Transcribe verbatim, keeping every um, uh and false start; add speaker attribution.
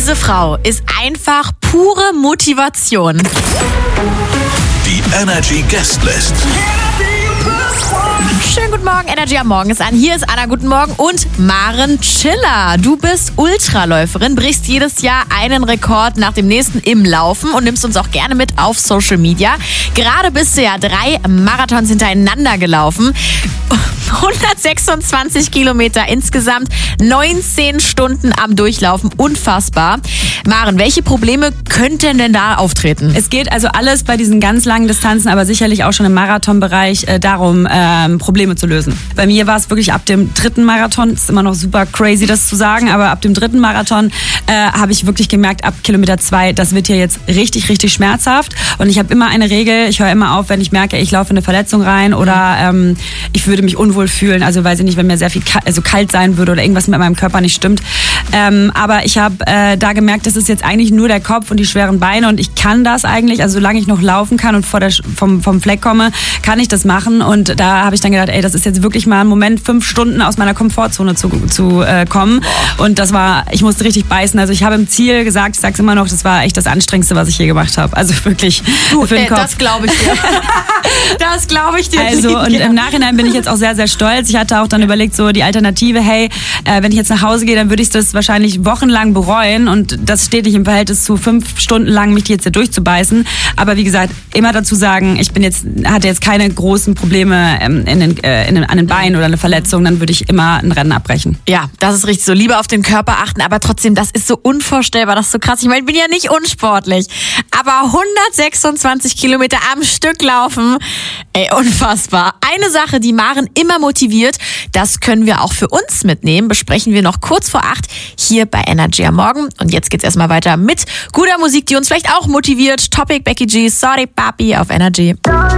Speaker 1: Diese Frau ist einfach pure Motivation.
Speaker 2: Die Energy Guestlist.
Speaker 1: Schönen guten Morgen, Energy am Morgen ist an. Hier ist Anna, guten Morgen und Maren Schiller. Du bist Ultraläuferin, brichst jedes Jahr einen Rekord nach dem nächsten im Laufen und nimmst uns auch gerne mit auf Social Media. Gerade bist du ja drei Marathons hintereinander gelaufen. hundertsechsundzwanzig Kilometer insgesamt, neunzehn Stunden am Durchlaufen, unfassbar. Maren, welche Probleme könnten denn da auftreten?
Speaker 3: Es geht also alles bei diesen ganz langen Distanzen, aber sicherlich auch schon im Marathonbereich äh, darum, ähm, Probleme zu lösen. Bei mir war es wirklich ab dem dritten Marathon, ist immer noch super crazy, das zu sagen, aber ab dem dritten Marathon äh, habe ich wirklich gemerkt, ab Kilometer zwei, das wird hier jetzt richtig, richtig schmerzhaft. Und ich habe immer eine Regel, ich höre immer auf, wenn ich merke, ich laufe in eine Verletzung rein oder ähm, ich würde mich unwohl fühlen, also weiß ich nicht, wenn mir sehr viel ka- also kalt sein würde oder irgendwas mit meinem Körper nicht stimmt. Ähm, aber ich habe äh, da gemerkt, das ist jetzt eigentlich nur der Kopf und die schweren Beine und ich kann das eigentlich, also solange ich noch laufen kann und vor der, vom, vom Fleck komme, kann ich das machen. Und da habe ich dann gedacht, ey, das ist jetzt wirklich mal ein Moment, fünf Stunden aus meiner Komfortzone zu, zu äh, kommen. Und das war, ich musste richtig beißen. Also ich habe im Ziel gesagt, ich sag's immer noch, das war echt das Anstrengendste, was ich je gemacht habe. Also wirklich
Speaker 1: du,
Speaker 3: für den
Speaker 1: äh,
Speaker 3: Kopf.
Speaker 1: Das glaube ich dir. Das glaube ich dir.
Speaker 3: Also und im Nachhinein bin ich jetzt auch sehr, sehr stolz. Ich hatte auch dann überlegt, so die Alternative, hey, äh, wenn ich jetzt nach Hause gehe, dann würde ich das wahrscheinlich wochenlang bereuen und das steht nicht im Verhältnis zu fünf Stunden lang mich jetzt hier durchzubeißen. Aber wie gesagt, immer dazu sagen, ich bin jetzt, hatte jetzt keine großen Probleme ähm, in den, äh, in den, an den Beinen oder eine Verletzung, dann würde ich immer ein Rennen abbrechen.
Speaker 1: Ja, das ist richtig so. Lieber auf den Körper achten, aber trotzdem, das ist so unvorstellbar, das ist so krass. Ich meine, ich bin ja nicht unsportlich, aber hundertsechsundzwanzig Kilometer am Stück laufen, ey, unfassbar. Eine Sache, die Maren immer motiviert, das können wir auch für uns mitnehmen, besprechen wir noch kurz vor acht hier bei Energy am Morgen. Und jetzt geht's erstmal weiter mit guter Musik, die uns vielleicht auch motiviert. Topic Becky G, Sorry Papi auf Energy.